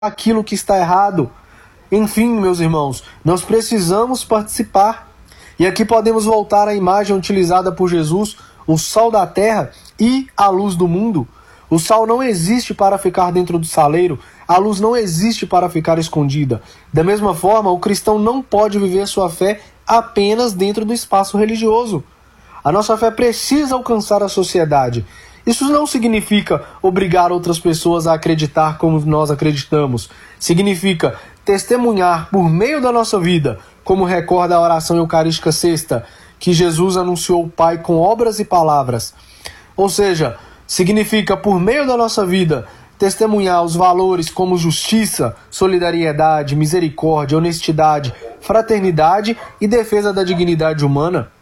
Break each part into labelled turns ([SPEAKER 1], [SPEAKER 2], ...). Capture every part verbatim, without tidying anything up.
[SPEAKER 1] aquilo que está errado. Enfim, meus irmãos, nós precisamos participar. E aqui podemos voltar à imagem utilizada por Jesus, o sal da terra e a luz do mundo. O sal não existe para ficar dentro do saleiro, a luz não existe para ficar escondida. Da mesma forma, o cristão não pode viver sua fé apenas dentro do espaço religioso. A nossa fé precisa alcançar a sociedade. Isso não significa obrigar outras pessoas a acreditar como nós acreditamos. Significa testemunhar por meio da nossa vida, como recorda a oração eucarística sexta, que Jesus anunciou ao Pai com obras e palavras. Ou seja, significa por meio da nossa vida testemunhar os valores como justiça, solidariedade, misericórdia, honestidade, fraternidade e defesa da dignidade humana.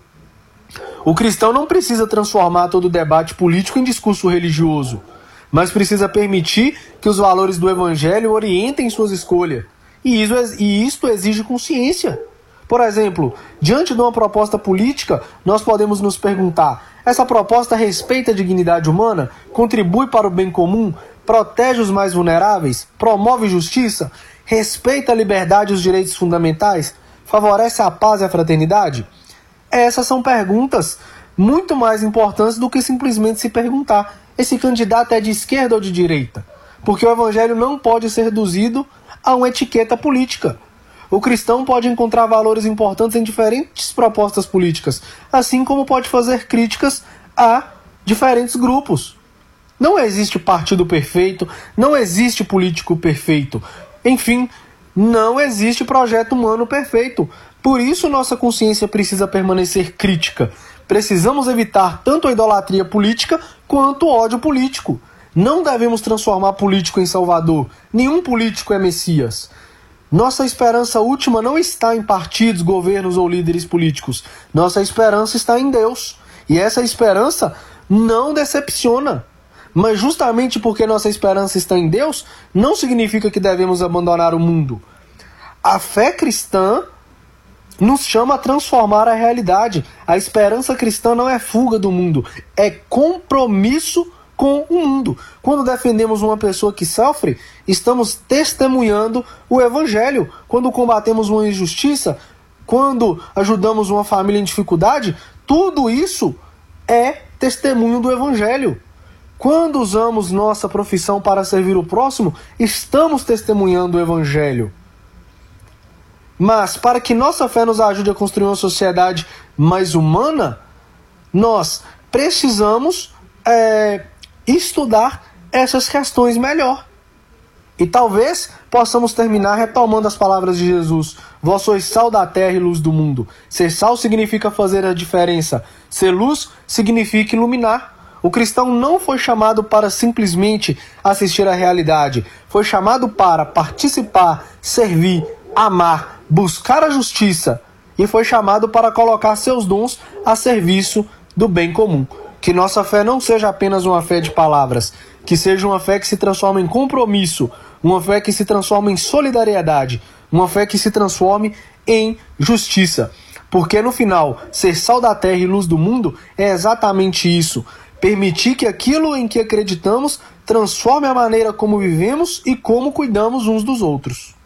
[SPEAKER 1] O cristão não precisa transformar todo o debate político em discurso religioso, mas precisa permitir que os valores do Evangelho orientem suas escolhas. E isso, e isto exige consciência. Por exemplo, diante de uma proposta política, nós podemos nos perguntar: essa proposta respeita a dignidade humana? Contribui para o bem comum? Protege os mais vulneráveis? Promove justiça? Respeita a liberdade e os direitos fundamentais? Favorece a paz e a fraternidade? Essas são perguntas muito mais importantes do que simplesmente se perguntar: esse candidato é de esquerda ou de direita? Porque o Evangelho não pode ser reduzido a uma etiqueta política. O cristão pode encontrar valores importantes em diferentes propostas políticas, assim como pode fazer críticas a diferentes grupos. Não existe partido perfeito, não existe político perfeito. Enfim, não existe projeto humano perfeito. Por isso nossa consciência precisa permanecer crítica. Precisamos evitar tanto a idolatria política quanto o ódio político. Não devemos transformar político em salvador. Nenhum político é Messias. Nossa esperança última não está em partidos, governos ou líderes políticos. Nossa esperança está em Deus. E essa esperança não decepciona. Mas justamente porque nossa esperança está em Deus, não significa que devemos abandonar o mundo. A fé cristã nos chama a transformar a realidade. A esperança cristã não é fuga do mundo, é compromisso com o mundo. Quando defendemos uma pessoa que sofre, estamos testemunhando o Evangelho. Quando combatemos uma injustiça, quando ajudamos uma família em dificuldade, tudo isso é testemunho do Evangelho. Quando usamos nossa profissão para servir o próximo, estamos testemunhando o Evangelho. Mas para que nossa fé nos ajude a construir uma sociedade mais humana, nós precisamos é, estudar essas questões melhor. E talvez possamos terminar retomando as palavras de Jesus: vós sois sal da terra e luz do mundo. Ser sal significa fazer a diferença. Ser luz significa iluminar. O cristão não foi chamado para simplesmente assistir à realidade. Foi chamado para participar, servir, amar, buscar a justiça. E foi chamado para colocar seus dons a serviço do bem comum. Que nossa fé não seja apenas uma fé de palavras, que seja uma fé que se transforma em compromisso, uma fé que se transforma em solidariedade, uma fé que se transforme em justiça. Porque no final, ser sal da terra e luz do mundo é exatamente isso: permitir que aquilo em que acreditamos transforme a maneira como vivemos e como cuidamos uns dos outros.